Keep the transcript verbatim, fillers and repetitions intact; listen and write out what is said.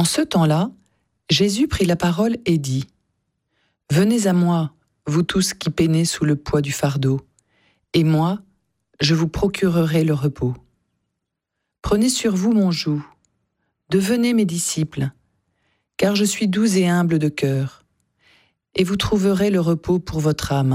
En ce temps-là, Jésus prit la parole et dit : « Venez à moi, vous tous qui peinez sous le poids du fardeau, et moi, je vous procurerai le repos. Prenez sur vous mon joug, devenez mes disciples, car je suis doux et humble de cœur, et vous trouverez le repos pour votre âme.